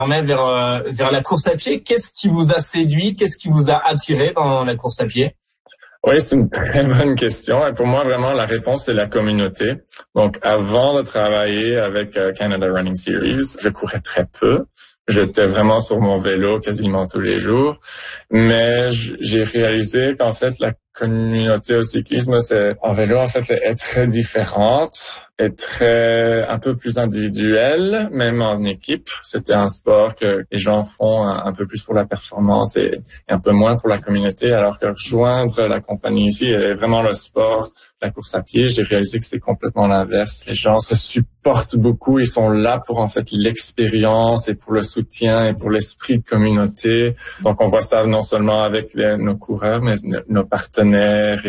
vers la course à pied. Qu'est-ce qui vous a séduit? Qu'est-ce qui vous a attiré dans la course à pied? Oui, c'est une très bonne question. Et pour moi, vraiment, la réponse, c'est la communauté. Donc, avant de travailler avec Canada Running Series, je courais très peu. J'étais vraiment sur mon vélo quasiment tous les jours. Mais j'ai réalisé qu'en fait, la communauté au cyclisme, en vélo, en fait, est très différente, est un peu plus individuelle, même en équipe. C'était un sport que les gens font un peu plus pour la performance et un peu moins pour la communauté, alors que rejoindre la compagnie ici est vraiment le sport, la course à pied. J'ai réalisé que c'était complètement l'inverse. Les gens se supportent beaucoup, ils sont là pour en fait l'expérience et pour le soutien et pour l'esprit de communauté. Donc on voit ça non seulement avec nos coureurs, mais nos partenaires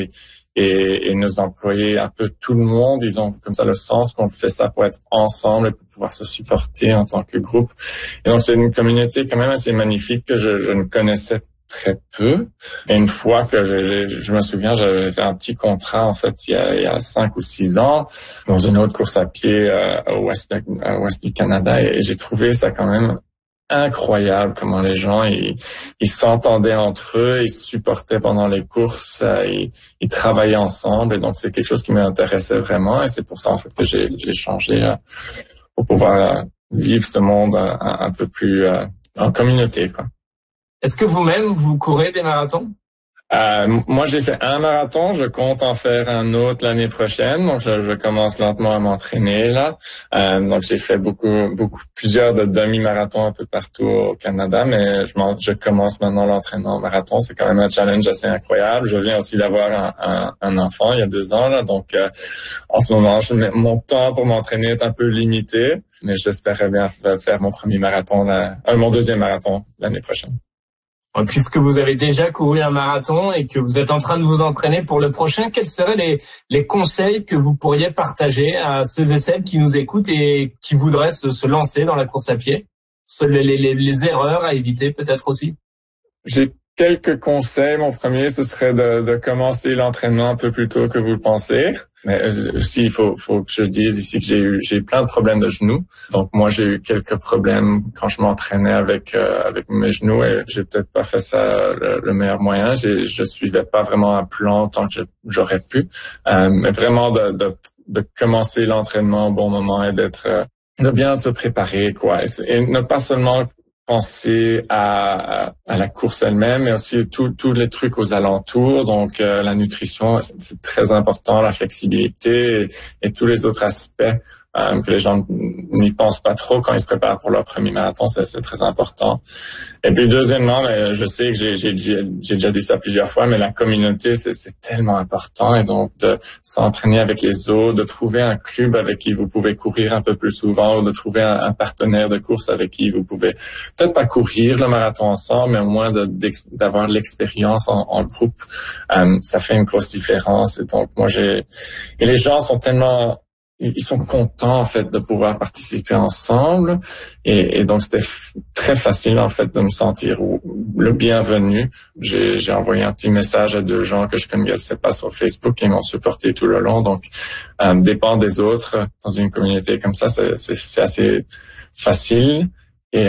et nos employés, un peu tout le monde, ils ont comme ça le sens qu'on fait ça pour être ensemble et pour pouvoir se supporter en tant que groupe. Et donc c'est une communauté quand même assez magnifique que je ne connaissais très peu. Et une fois que je me souviens, j'avais fait un petit contrat en fait il y a 5 ou 6 ans dans une autre course à pied à ouest du Canada, et j'ai trouvé ça quand même incroyable comment les gens ils s'entendaient entre eux, ils se supportaient pendant les courses, ils travaillaient ensemble, et donc c'est quelque chose qui m'intéressait vraiment, et c'est pour ça en fait que j'ai changé pour pouvoir vivre ce monde un peu plus en communauté, quoi. Est-ce que vous-même, vous courez des marathons? Moi, j'ai fait un marathon. Je compte en faire un autre l'année prochaine. Donc, je commence lentement à m'entraîner là. Donc, j'ai fait plusieurs de demi-marathons un peu partout au Canada, mais je commence maintenant l'entraînement au marathon. C'est quand même un challenge assez incroyable. Je viens aussi d'avoir un enfant il y a 2 ans là. Donc, en ce moment, mon temps pour m'entraîner est un peu limité, mais j'espérais bien faire mon mon deuxième marathon l'année prochaine. Puisque vous avez déjà couru un marathon et que vous êtes en train de vous entraîner pour le prochain, quels seraient les conseils que vous pourriez partager à ceux et celles qui nous écoutent et qui voudraient se lancer dans la course à pied? Les erreurs à éviter peut-être aussi? J'ai quelques conseils. Mon premier, ce serait de commencer l'entraînement un peu plus tôt que vous le pensez. Mais aussi, il faut que je dise ici que j'ai eu plein de problèmes de genoux. Donc moi, j'ai eu quelques problèmes quand je m'entraînais avec mes genoux, et j'ai peut-être pas fait ça le meilleur moyen. Je suivais pas vraiment un plan tant que j'aurais pu. Mais vraiment de commencer l'entraînement au bon moment et de bien se préparer, quoi. Et ne pas seulement penser à la course elle-même, mais aussi tous les trucs aux alentours. Donc la nutrition, c'est très important, la flexibilité et tous les autres aspects que les gens n'y pensent pas trop quand ils se préparent pour leur premier marathon, c'est très important. Et puis deuxièmement, je sais que j'ai déjà dit ça plusieurs fois, mais la communauté, c'est tellement important, et donc de s'entraîner avec les autres, de trouver un club avec qui vous pouvez courir un peu plus souvent, ou de trouver un partenaire de course avec qui vous pouvez peut-être pas courir le marathon ensemble, mais au moins d'avoir l'expérience en groupe. Ça fait une grosse différence. Et donc et les gens sont tellement, ils sont contents en fait de pouvoir participer ensemble, et donc c'était très facile en fait de me sentir le bienvenu. J'ai envoyé un petit message à 2 gens que je connaissais pas sur Facebook, qui m'ont supporté tout le long. Donc dépendre des autres dans une communauté comme ça, c'est assez facile, et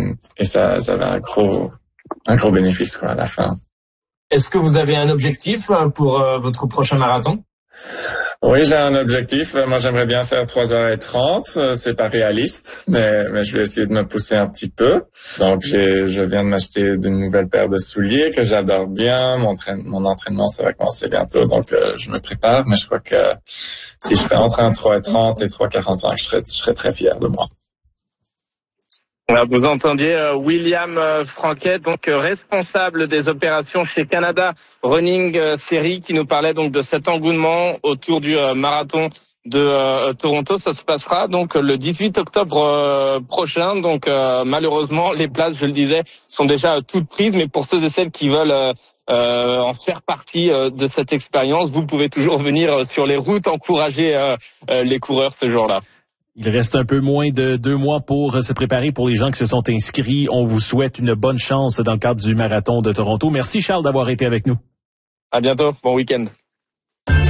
ça avait un gros bénéfice, quoi, à la fin. Est-ce que vous avez un objectif pour votre prochain marathon? Oui, j'ai un objectif. Moi, j'aimerais bien faire 3h30. C'est pas réaliste, mais je vais essayer de me pousser un petit peu. Donc, je viens de m'acheter une nouvelle paire de souliers que j'adore bien. Mon entraînement, ça va commencer bientôt. Donc, je me prépare, mais je crois que si je fais entre un 3h30 et 3h45, je serais très fier de moi. Alors, vous entendiez William Franquet, donc responsable des opérations chez Canada Running Series, qui nous parlait donc de cet engouement autour du marathon de Toronto. Ça se passera donc le 18 octobre prochain. Donc malheureusement, les places, je le disais, sont déjà toutes prises. Mais pour ceux et celles qui veulent en faire partie de cette expérience, vous pouvez toujours venir sur les routes encourager les coureurs ce jour-là. Il reste un peu moins de 2 mois pour se préparer pour les gens qui se sont inscrits. On vous souhaite une bonne chance dans le cadre du marathon de Toronto. Merci Charles d'avoir été avec nous. À bientôt. Bon week-end.